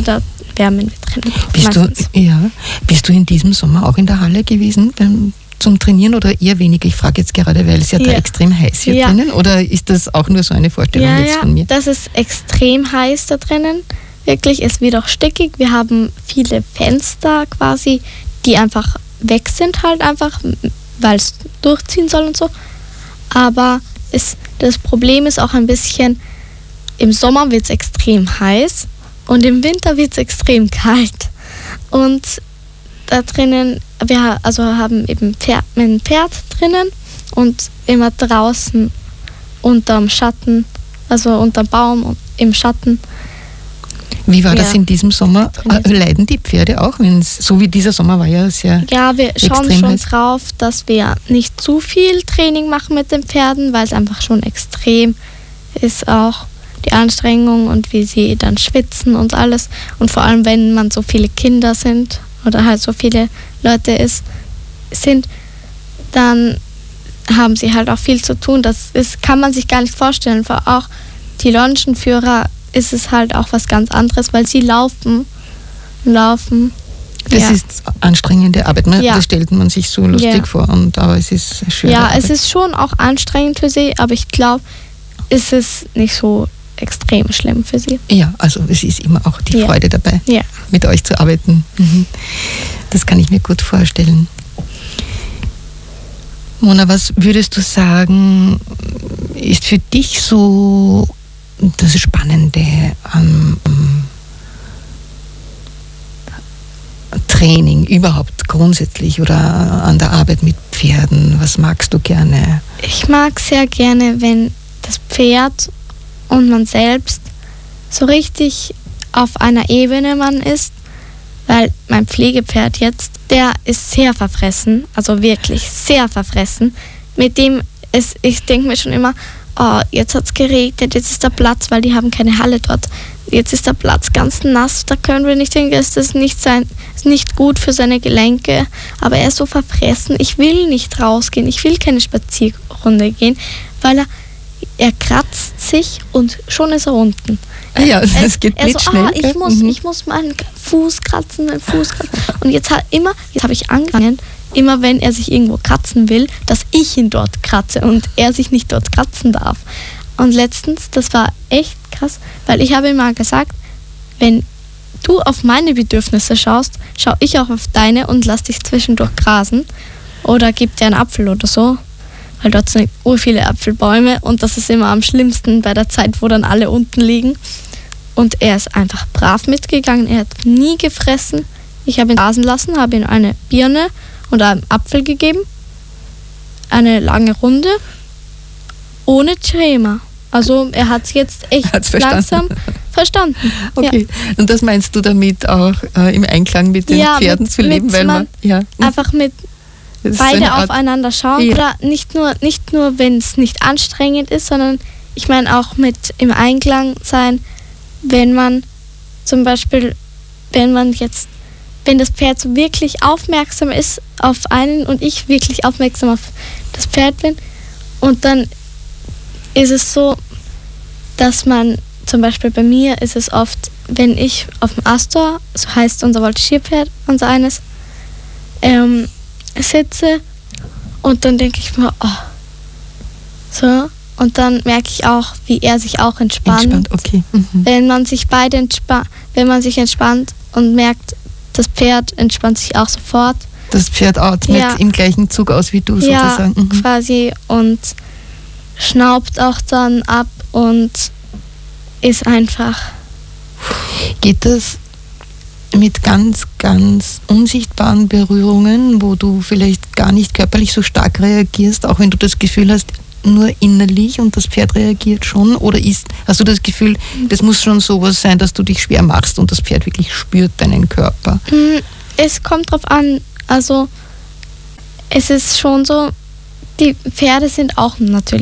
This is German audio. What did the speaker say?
da wärmen wir drinnen. Bist du in diesem Sommer auch in der Halle gewesen zum Trainieren oder eher weniger? Ich frage jetzt gerade, weil es ja da extrem heiß hier drinnen, oder ist das auch nur so eine Vorstellung jetzt von mir? Das ist extrem heiß da drinnen. Wirklich, es wird auch stickig. Wir haben viele Fenster quasi, die einfach weg sind halt einfach, weil es durchziehen soll und so. Aber das Problem ist auch ein bisschen, im Sommer wird es extrem heiß und im Winter wird es extrem kalt. Und da drinnen, wir haben eben ein Pferd drinnen und immer draußen unterm Schatten, also unterm Baum und im Schatten. Wie war das in diesem Sommer? Leiden die Pferde auch? So wie dieser Sommer war ja sehr wir schauen schon drauf, dass wir nicht zu viel Training machen mit den Pferden, weil es einfach schon extrem ist auch die Anstrengung und wie sie dann schwitzen und alles. Und vor allem, wenn man so viele Kinder sind oder halt so viele Leute sind, dann haben sie halt auch viel zu tun. Kann man sich gar nicht vorstellen. Auch die Longenführer ist es halt auch was ganz anderes, weil sie laufen. Das ist anstrengende Arbeit, ne? Das stellt man sich so lustig vor, aber es ist schön. Ja, es ist schon auch anstrengend für sie, aber ich glaube, ist es nicht so extrem schlimm für sie. Ja, also es ist immer auch die Freude dabei, mit euch zu arbeiten. Das kann ich mir gut vorstellen. Mona, was würdest du sagen, ist für dich so das Spannende am Training überhaupt grundsätzlich oder an der Arbeit mit Pferden? Was magst du gerne? Ich mag sehr gerne, wenn das Pferd und man selbst so richtig auf einer Ebene man ist, weil mein Pflegepferd jetzt, der ist sehr verfressen, also wirklich sehr verfressen. Mit dem ich denke mir schon immer, jetzt hat es geregnet, jetzt ist der Platz, weil die haben keine Halle dort. Jetzt ist der Platz ganz nass, da können wir nicht hingehen, das ist nicht gut für seine Gelenke. Aber er ist so verfressen, ich will nicht rausgehen, ich will keine Spazierrunde gehen, weil er kratzt sich und schon ist er unten. Ja, es geht blitzschnell. Ich muss meinen Fuß kratzen. Und jetzt habe ich angefangen, immer wenn er sich irgendwo kratzen will, dass ich ihn dort kratze und er sich nicht dort kratzen darf. Und letztens, das war echt krass, weil ich habe ihm mal gesagt, wenn du auf meine Bedürfnisse schaust, schaue ich auch auf deine und lass dich zwischendurch grasen oder gib dir einen Apfel oder so, weil dort sind viele Apfelbäume und das ist immer am schlimmsten bei der Zeit, wo dann alle unten liegen. Und er ist einfach brav mitgegangen, er hat nie gefressen. Ich habe ihn grasen lassen, habe ihm eine Birne und einen Apfel gegeben, eine lange Runde, ohne Thema. Also er hat es jetzt echt langsam verstanden. Okay, und das meinst du damit auch im Einklang mit den Pferden zu leben? Weil man einfach mit beide aufeinander schauen. Oder nicht nur wenn es nicht anstrengend ist, sondern ich meine auch mit im Einklang sein, wenn man zum Beispiel, wenn das Pferd so wirklich aufmerksam ist auf einen und ich wirklich aufmerksam auf das Pferd bin und dann ist es so, dass man, zum Beispiel bei mir ist es oft, wenn ich auf dem Astor, so heißt unser Voltigierpferd, unser eines, sitze und dann denke ich mir, so, und dann merke ich auch, wie er sich auch entspannt. Okay. Wenn man sich entspannt und merkt, das Pferd entspannt sich auch sofort. Das Pferd atmet im gleichen Zug aus wie du sozusagen. Ja, quasi, und schnaubt auch dann ab und ist einfach. Geht das mit ganz, ganz unsichtbaren Berührungen, wo du vielleicht gar nicht körperlich so stark reagierst, auch wenn du das Gefühl hast, nur innerlich und das Pferd reagiert schon? Oder hast du das Gefühl, das muss schon sowas sein, dass du dich schwer machst und das Pferd wirklich spürt deinen Körper? Es kommt drauf an. Also es ist schon so, die Pferde sind auch natürlich